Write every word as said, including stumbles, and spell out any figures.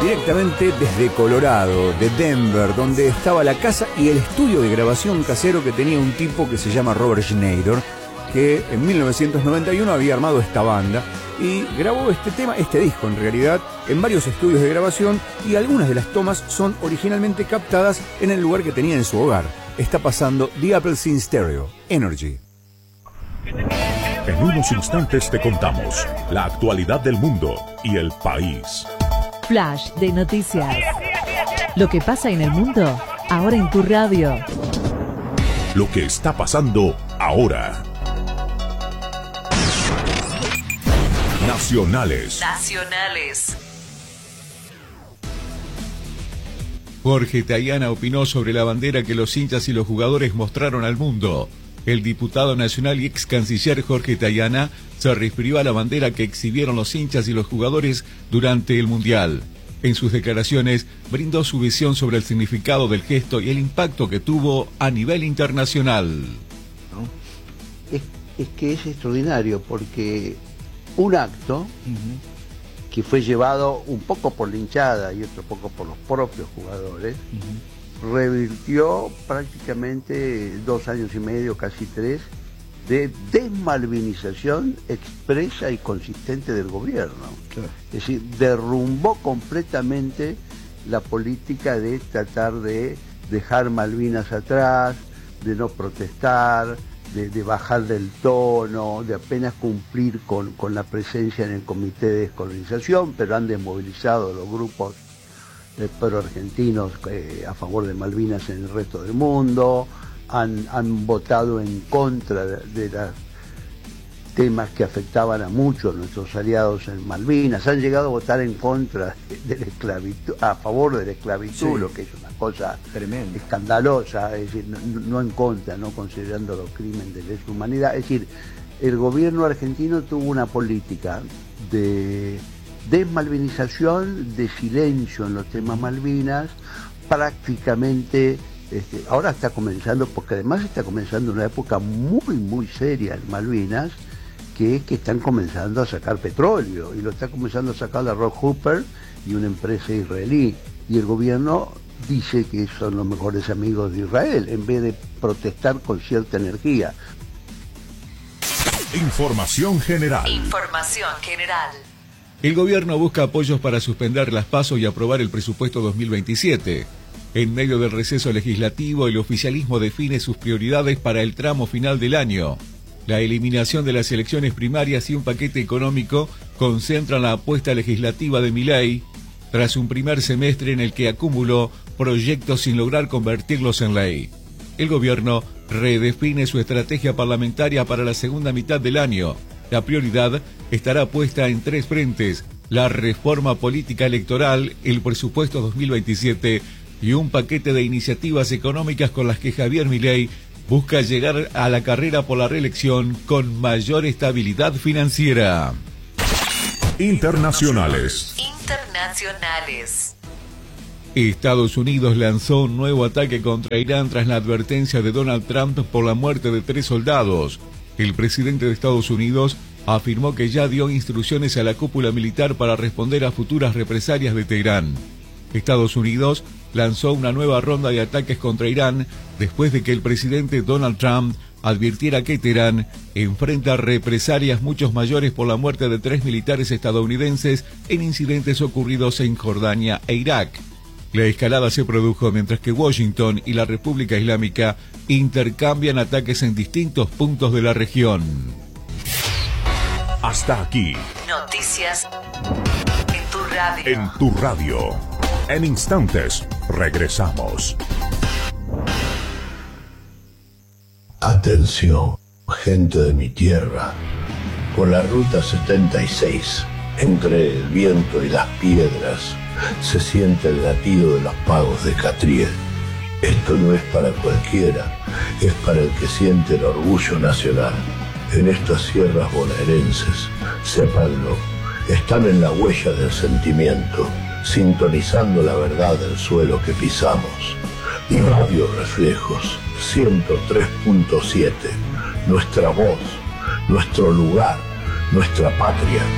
directamente desde Colorado, de Denver, donde estaba la casa y el estudio de grabación casero que tenía un tipo que se llama Robert Schneider, que en mil novecientos noventa y uno había armado esta banda y grabó este tema, este disco en realidad, en varios estudios de grabación, y algunas de las tomas son originalmente captadas en el lugar que tenía en su hogar. Está pasando The Appleseed Stereo, Energy. En unos instantes te contamos la actualidad del mundo y el país. Flash de noticias. Lo que pasa en el mundo, ahora en tu radio. Lo que está pasando ahora. Nacionales. Nacionales. Jorge Tayana opinó sobre la bandera que los hinchas y los jugadores mostraron al mundo. El diputado nacional y ex canciller Jorge Tayana se refirió a la bandera que exhibieron los hinchas y los jugadores durante el Mundial. En sus declaraciones brindó su visión sobre el significado del gesto y el impacto que tuvo a nivel internacional. Es, es que es extraordinario porque un acto uh-huh. que fue llevado un poco por la hinchada y otro poco por los propios jugadores, uh-huh. revirtió prácticamente dos años y medio, casi tres, de desmalvinización expresa y consistente del gobierno. Claro. Es decir, derrumbó completamente la política de tratar de dejar Malvinas atrás, de no protestar, de, de bajar del tono, de apenas cumplir con, con la presencia en el comité de descolonización, pero han desmovilizado los grupos de pro-argentinos eh, a favor de Malvinas en el resto del mundo. Han, han votado en contra de, de los temas que afectaban a muchos nuestros aliados en Malvinas, han llegado a votar en contra de la esclavitud, a favor de la esclavitud, sí. Lo que es una cosa tremenda, escandalosa, es decir, no, no en contra, no considerando los crímenes de lesa humanidad. Es decir, el gobierno argentino tuvo una política de desmalvinización, de silencio en los temas Malvinas, prácticamente. Este, ahora está comenzando, porque además está comenzando una época muy, muy seria en Malvinas, que es que están comenzando a sacar petróleo, y lo está comenzando a sacar la Rock Hooper y una empresa israelí, y el gobierno dice que son los mejores amigos de Israel, en vez de protestar con cierta energía. Información general. Información general. El gobierno busca apoyos para suspender las PASO y aprobar el presupuesto dos mil veintisiete. En medio del receso legislativo, el oficialismo define sus prioridades para el tramo final del año. La eliminación de las elecciones primarias y un paquete económico concentran la apuesta legislativa de Milei, tras un primer semestre en el que acumuló proyectos sin lograr convertirlos en ley. El gobierno redefine su estrategia parlamentaria para la segunda mitad del año. La prioridad estará puesta en tres frentes: la reforma política electoral, el presupuesto dos mil veintisiete y un paquete de iniciativas económicas con las que Javier Milei busca llegar a la carrera por la reelección con mayor estabilidad financiera. Internacionales. Internacionales. Estados Unidos lanzó un nuevo ataque contra Irán tras la advertencia de Donald Trump por la muerte de tres soldados. El presidente de Estados Unidos afirmó que ya dio instrucciones a la cúpula militar para responder a futuras represalias de Teherán. Estados Unidos lanzó una nueva ronda de ataques contra Irán después de que el presidente Donald Trump advirtiera que Teherán enfrenta represalias mucho mayores por la muerte de tres militares estadounidenses en incidentes ocurridos en Jordania e Irak. La escalada se produjo mientras que Washington y la República Islámica intercambian ataques en distintos puntos de la región. Hasta aquí. Noticias en tu radio. En tu radio. En instantes, regresamos. Atención, gente de mi tierra. Por la ruta setenta y seis, entre el viento y las piedras, se siente el latido de los pagos de Catriel. Esto no es para cualquiera, es para el que siente el orgullo nacional. En estas sierras bonaerenses, sépanlo, están en la huella del sentimiento, sintonizando la verdad del suelo que pisamos. Y Radio Reflejos ciento tres punto siete, nuestra voz, nuestro lugar, nuestra patria.